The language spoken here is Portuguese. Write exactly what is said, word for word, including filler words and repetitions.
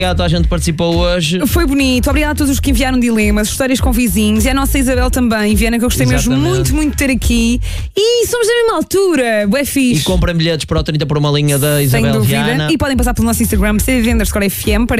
Obrigado a toda a gente que participou hoje. Foi bonito, obrigado a todos os que enviaram dilemas, histórias com vizinhos, e a nossa Isabel também, Viana, que eu gostei Exatamente. mesmo muito, muito de ter aqui. E somos da mesma altura, bué fixe. E comprem bilhetes para o trinta por uma linha da Sem Isabel dúvida. Viana. E podem passar pelo nosso Instagram, C V V underscore F M, para